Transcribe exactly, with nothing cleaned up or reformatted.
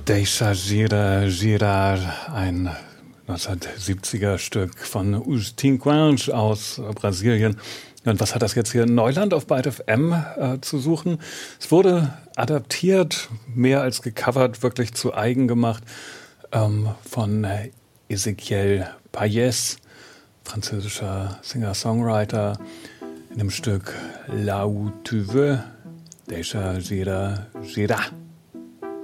Deixa Gira Girar, ein neunzehnhundertsiebziger Stück von Os Tinquins aus Brasilien. Und was hat das jetzt hier in Neuland auf Byte F M äh, zu suchen? Es wurde adaptiert, mehr als gecovert, wirklich zu eigen gemacht, ähm, von Ezequiel Payés, französischer Singer-Songwriter, in dem Stück Là où tu veux, Deixa Gira Girar.